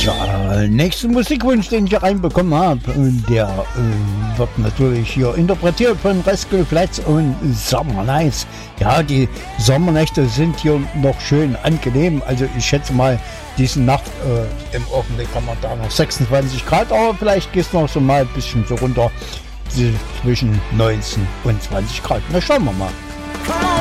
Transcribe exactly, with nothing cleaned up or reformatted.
Ja, nächster Musikwunsch, den ich hier reinbekommen habe, der äh, wird natürlich hier interpretiert von Rascal Flatts und Summer Nights. Ja, die Sommernächte sind hier noch schön angenehm. Also ich schätze mal, diese Nacht äh, im Augenblick haben wir da noch sechsundzwanzig Grad, aber vielleicht geht es noch so mal ein bisschen so runter zwischen neunzehn und zwanzig Grad. Na, schauen wir mal.